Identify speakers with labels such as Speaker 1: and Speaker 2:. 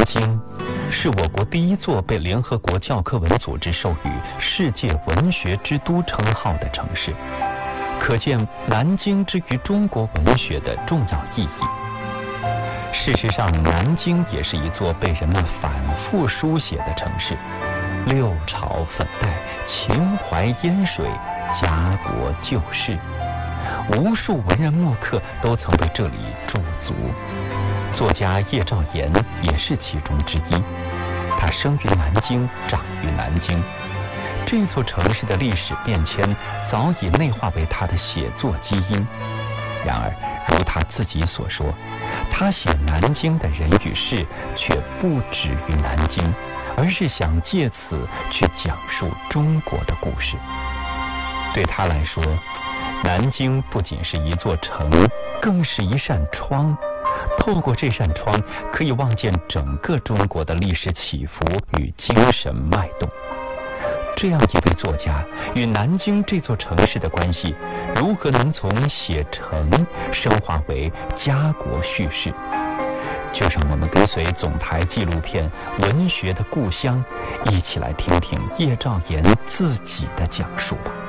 Speaker 1: 京是我国第一座被联合国教科文组织授予世界文学之都称号的城市，可见南京之于中国文学的重要意义。事实上，南京也是一座被人们反复书写的城市，六朝粉黛，秦淮烟水，家国旧事，无数文人墨客都曾为这里驻足。作家叶兆言也是其中之一，他生于南京，长于南京。这座城市的历史变迁早已内化为他的写作基因。然而，如他自己所说，他写南京的人与事却不止于南京，而是想借此去讲述中国的故事。对他来说，南京不仅是一座城，更是一扇窗。透过这扇窗，可以望见整个中国的历史起伏与精神脉动。这样一位作家与南京这座城市的关系，如何能从写城升华为家国叙事？就让我们跟随总台纪录片《文学的故乡》，一起来听听叶兆言自己的讲述吧。